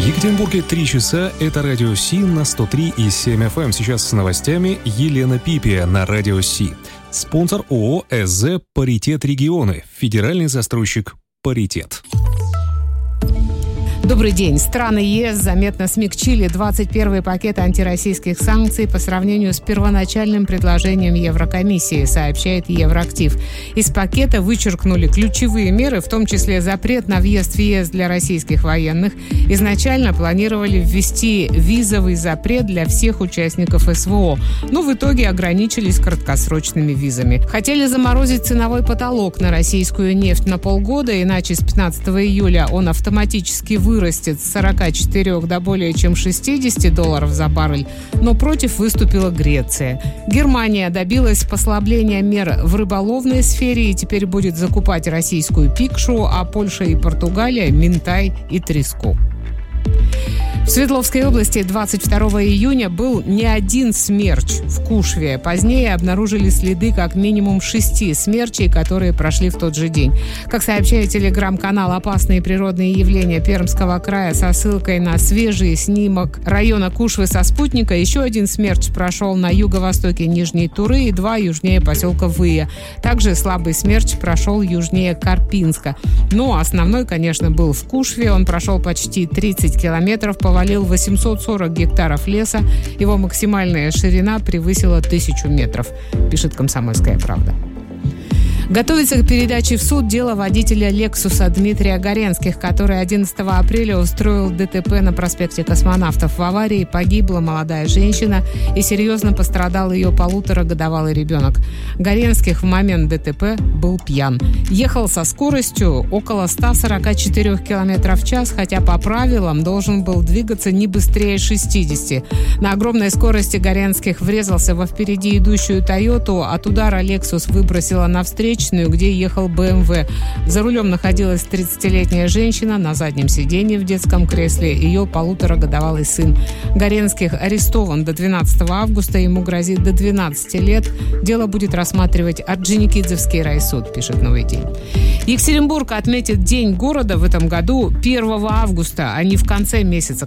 Екатеринбурге 3 часа. Это Радио Си на 103,7 FM. Сейчас с новостями Елена Пипия на Радио Си. Спонсор ООО «СЗ Паритет Регионы». Федеральный застройщик «Паритет». Добрый день. Страны ЕС заметно смягчили 21-й пакет антироссийских санкций по сравнению с первоначальным предложением Еврокомиссии, сообщает Евроактив. Из пакета вычеркнули ключевые меры, в том числе запрет на въезд в ЕС для российских военных. Изначально планировали ввести визовый запрет для всех участников СВО, но в итоге ограничились краткосрочными визами. Хотели заморозить ценовой потолок на российскую нефть на полгода, иначе с 15 июля он автоматически вырастет с 44 до более чем $60 за баррель, но против выступила Греция. Германия добилась послабления мер в рыболовной сфере и теперь будет закупать российскую пикшу, а Польша и Португалия – минтай и треску. В Свердловской области 22 июня был не один смерч в Кушве. Позднее обнаружили следы как минимум 6 смерчей, которые прошли в тот же день. Как сообщает телеграм-канал «Опасные природные явления Пермского края» со ссылкой на свежий снимок района Кушвы со спутника, еще один смерч прошел на юго-востоке Нижней Туры и 2 южнее поселка Выя. Также слабый смерч прошел южнее Карпинска. Но основной, конечно, был в Кушве. Он прошел почти 30 километров, повалил 840 гектаров леса. Его максимальная ширина превысила 1000 метров, пишет «Комсомольская правда». Готовится к передаче в суд дело водителя «Лексуса» Дмитрия Горенских, который 11 апреля устроил ДТП на проспекте Космонавтов. В аварии погибла молодая женщина и серьезно пострадал ее 1,5-годовалый ребенок. Горенских в момент ДТП был пьян. Ехал со скоростью около 144 км в час, хотя по правилам должен был двигаться не быстрее 60. На огромной скорости Горенских врезался во впереди идущую «Тойоту». От удара «Лексус» выбросила навстречу, где ехал БМВ. За рулем находилась 30-летняя женщина, на заднем сиденье в детском кресле ее 1,5-годовалый сын. Горенских арестован до 12 августа, ему грозит до 12 лет. Дело будет рассматривать Орджоникидзевский райсуд, пишет «Новый день». Екатеринбург отметит День города в этом году 1 августа, а не в конце месяца,